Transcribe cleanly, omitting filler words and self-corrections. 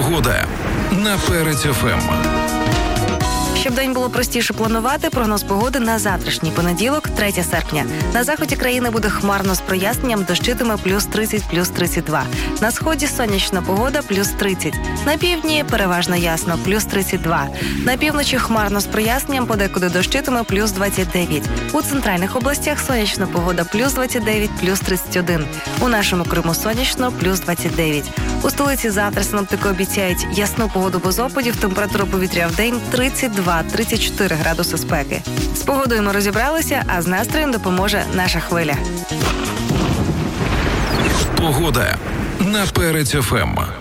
Погода на Перець ФМ. Щоб день було простіше планувати, прогноз погоди на завтрашній понеділок, 3 серпня. На заході країни буде хмарно з проясненням, дощитиме плюс 30, плюс 32. На сході сонячна погода, плюс 30. На півдні переважно ясно, плюс 32. На півночі хмарно з проясненням, подекуди дощитиме плюс 29. У центральних областях сонячна погода, плюс 29, плюс 31. У нашому Криму сонячно, плюс 29. У столиці завтра синоптики обіцяють ясну погоду без опадів, температура повітря в день 32-34 градуси спеки. З погодою ми розібралися, а з настроєм допоможе наша хвиля. Погода на Перець ФМ.